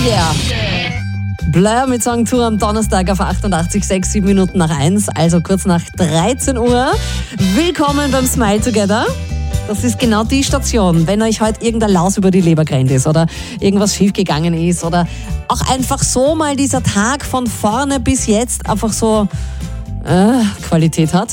yeah! Blur mit Song Tour am Donnerstag auf 88,6, 7 Minuten nach 1, also kurz nach 13 Uhr. Willkommen beim Smile Together. Das ist genau die Station, wenn euch heute irgendein Laus über die Leber gerannt ist oder irgendwas schiefgegangen ist oder auch einfach so mal dieser Tag von vorne bis jetzt einfach so Qualität hat,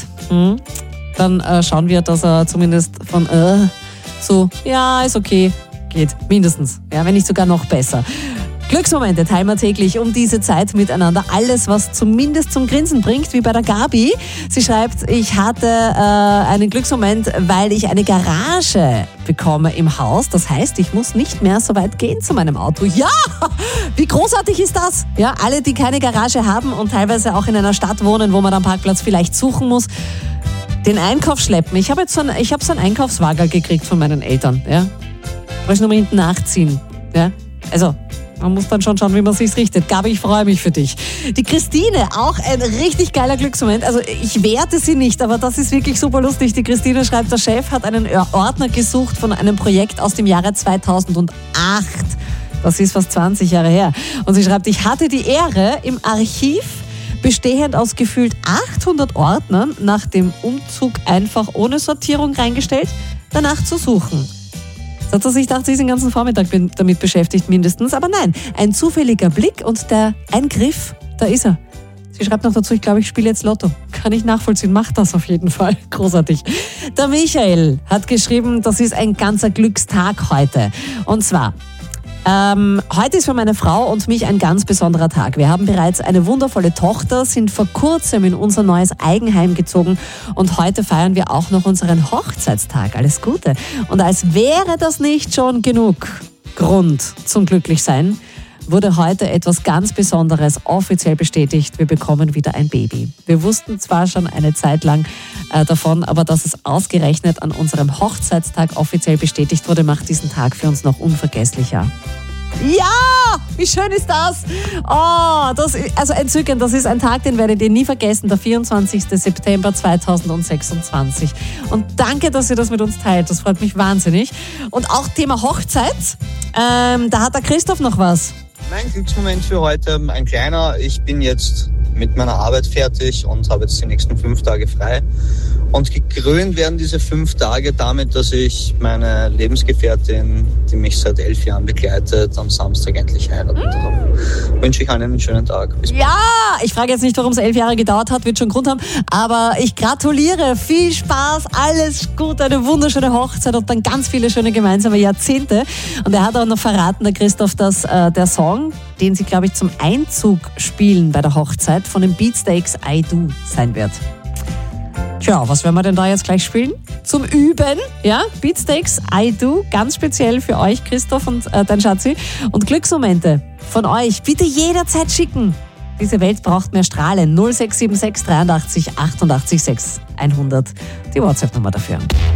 dann schauen wir, dass er zumindest von so, ja, ist okay, geht, mindestens, ja, wenn nicht sogar noch besser. Glücksmomente teilen wir täglich um diese Zeit miteinander. Alles, was zumindest zum Grinsen bringt, wie bei der Gabi. Sie schreibt, ich hatte einen Glücksmoment, weil ich eine Garage bekomme im Haus. Das heißt, ich muss nicht mehr so weit gehen zu meinem Auto. Ja, wie großartig ist das? Ja, alle, die keine Garage haben und teilweise auch in einer Stadt wohnen, wo man einen Parkplatz vielleicht suchen muss, den Einkauf schleppen. Ich habe so einen Einkaufswagen gekriegt von meinen Eltern. Ja, brauche ich nur mal hinten nachziehen. Ja, also man muss dann schon schauen, wie man sich's richtet. Gabi, ich freue mich für dich. Die Christine, auch ein richtig geiler Glücksmoment. Also ich werte sie nicht, aber das ist wirklich super lustig. Die Christine schreibt, der Chef hat einen Ordner gesucht von einem Projekt aus dem Jahre 2008. Das ist fast 20 Jahre her. Und sie schreibt, ich hatte die Ehre, im Archiv bestehend aus gefühlt 800 Ordnern nach dem Umzug einfach ohne Sortierung reingestellt, danach zu suchen. Hat er sich gedacht, sie ist den ganzen Vormittag damit beschäftigt mindestens. Aber nein, ein zufälliger Blick und der Eingriff, da ist er. Sie schreibt noch dazu, ich glaube, ich spiele jetzt Lotto. Kann ich nachvollziehen, macht das auf jeden Fall. Großartig. Der Michael hat geschrieben, das ist ein ganzer Glückstag heute. Und zwar, heute ist für meine Frau und mich ein ganz besonderer Tag. Wir haben bereits eine wundervolle Tochter, sind vor kurzem in unser neues Eigenheim gezogen und heute feiern wir auch noch unseren Hochzeitstag. Alles Gute. Und als wäre das nicht schon genug Grund zum Glücklichsein, wurde heute etwas ganz Besonderes offiziell bestätigt. Wir bekommen wieder ein Baby. Wir wussten zwar schon eine Zeit lang davon, aber dass es ausgerechnet an unserem Hochzeitstag offiziell bestätigt wurde, macht diesen Tag für uns noch unvergesslicher. Ja, wie schön ist das? Oh, also entzückend. Das ist ein Tag, den werdet ihr nie vergessen, der 24. September 2026. Und danke, dass ihr das mit uns teilt. Das freut mich wahnsinnig. Und auch Thema Hochzeit, da hat der Christoph noch was. Mein Glücksmoment für heute, ein kleiner. Ich bin jetzt mit meiner Arbeit fertig und habe jetzt die nächsten 5 Tage frei. Und gekrönt werden diese 5 Tage damit, dass ich meine Lebensgefährtin, die mich seit 11 Jahren begleitet, am Samstag endlich heiraten darf. Wünsche ich allen einen schönen Tag. Bis bald. Ja, ich frage jetzt nicht, warum es 11 Jahre gedauert hat, wird schon Grund haben, aber ich gratuliere, viel Spaß, alles gut, eine wunderschöne Hochzeit und dann ganz viele schöne gemeinsame Jahrzehnte. Und er hat auch noch verraten, der Christoph, dass der Song, den sie, glaube ich, zum Einzug spielen bei der Hochzeit, von den Beatsteaks I Do sein wird. Tja, was werden wir denn da jetzt gleich spielen? Zum Üben, ja, Beatsteaks I Do, ganz speziell für euch, Christoph und dein Schatzi. Und Glücksmomente von euch bitte jederzeit schicken. Diese Welt braucht mehr Strahlen. 0676 83 88 6 100, die WhatsApp-Nummer dafür.